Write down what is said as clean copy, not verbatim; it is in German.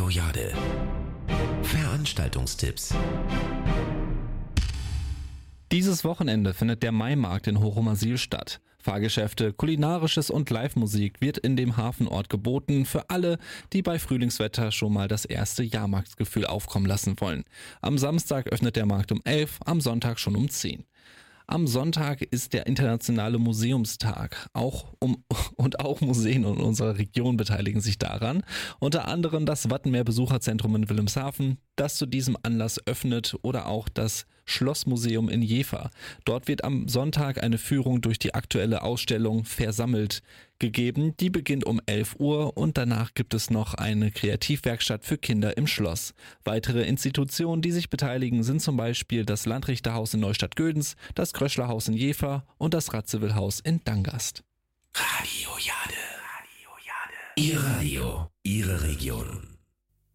Radio Jade. Veranstaltungstipps. Dieses Wochenende findet der Maimarkt in Hochomersiel statt. Fahrgeschäfte, kulinarisches und Live-Musik wird in dem Hafenort geboten für alle, die bei Frühlingswetter schon mal das erste Jahrmarktsgefühl aufkommen lassen wollen. Am Samstag öffnet der Markt um 11, am Sonntag schon um 10. Am Sonntag ist der internationale Museumstag. Auch Museen in unserer Region beteiligen sich daran. Unter anderem das Wattenmeer Besucherzentrum in Wilhelmshaven, das zu diesem Anlass öffnet, oder auch das Schlossmuseum in Jever. Dort wird am Sonntag eine Führung durch die aktuelle Ausstellung Versammelt gegeben. Die beginnt um 11 Uhr und danach gibt es noch eine Kreativwerkstatt für Kinder im Schloss. Weitere Institutionen, die sich beteiligen, sind zum Beispiel das Landrichterhaus in Neustadt-Gödens, das Kröschlerhaus in Jever und das Ratzewillhaus in Dangast. Radio Jade. Ihr Radio, Ihre Region.